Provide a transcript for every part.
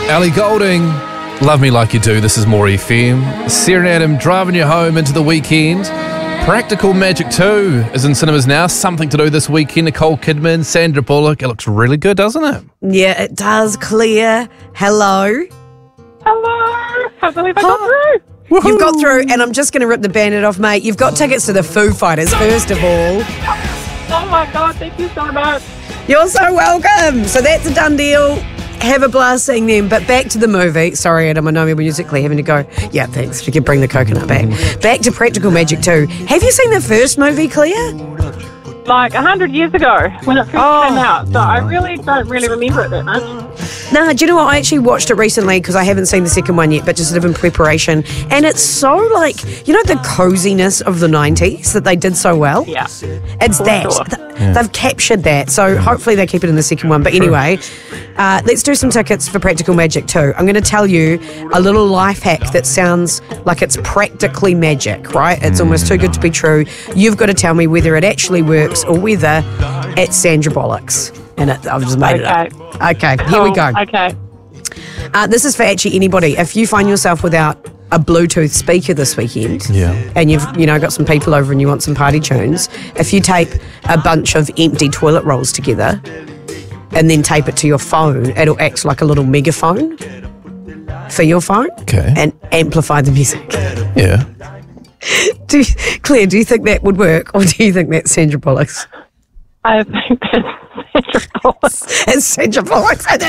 Ellie Goulding, Love Me Like You Do. This is More FM. Sarah and Adam driving you home into the weekend. Practical Magic 2 is in cinemas now. Something to do this weekend. Nicole Kidman, Sandra Bullock. It looks really good, doesn't it? Yeah, it does. Claire, hello. Hello. Can't believe I got through. Woohoo. You've got through, and I'm just going to rip the Band-Aid off, mate. You've got tickets to the Foo Fighters, first of all. Oh my God, thank you so much. You're so welcome. So that's a done deal. Have a blast seeing them. But back to the movie. Sorry, Adam, I know we're musically having to go. Yeah, thanks. You can bring the coconut back. Back to Practical Magic 2. Have you seen the first movie, Claire? Like 100 years ago when it first came out. So I really don't remember it that much. No, do you know what? I actually watched it recently because I haven't seen the second one yet, but just sort of in preparation. And it's so like, you know, the coziness of the 90s that they did so well? Yeah. It's For that. sure. They've captured that. So hopefully they keep it in the second one. But anyway, let's do some tickets for Practical Magic 2. I'm going to tell you a little life hack that sounds like it's practically magic, right? It's almost too good to be true. You've got to tell me whether it actually works or whether it's Sandra Bullock's. And I've just made it up. Okay, here we go. Okay. This is for actually anybody. If you find yourself without a Bluetooth speaker this weekend, and you've got some people over and you want some party tunes, if you tape a bunch of empty toilet rolls together and then tape it to your phone, it'll act like a little megaphone for your phone and amplify the music. Yeah. Claire, do you think that would work, or do you think that's Sandra Bullock's? I think that's Sandra Bullock. It's Sandra Bullock's. It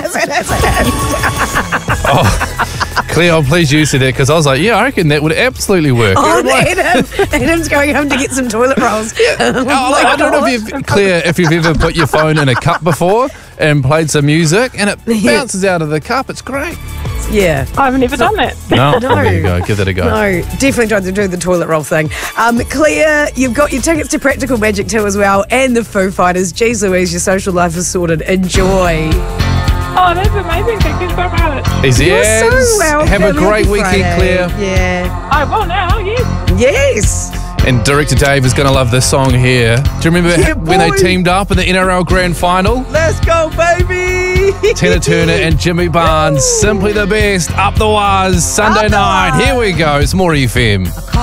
is. Claire, please use it there because I was like, yeah, I reckon that would absolutely work. Oh, Adam's going home to get some toilet rolls. I don't know if you've ever put your phone in a cup before and played some music and it bounces out of the cup. It's great. Yeah. I've never done that. No, there you go. Give that a go. No, definitely trying to do the toilet roll thing. Claire, you've got your tickets to Practical Magic 2 as well, and the Foo Fighters. Jeez Louise, your social life is sorted. Enjoy. Oh, that's amazing. Thank you so much. Easy You're as. so welcome. Have a great Happy weekend, Friday. Claire. Yeah. I will now, yes. Yes. And Director Dave is going to love this song here. Do you remember when they teamed up in the NRL Grand Final? Let's go, baby. Tina Turner and Jimmy Barnes. Simply the best. Up the Waz. Sunday night. Here we go. It's More FM.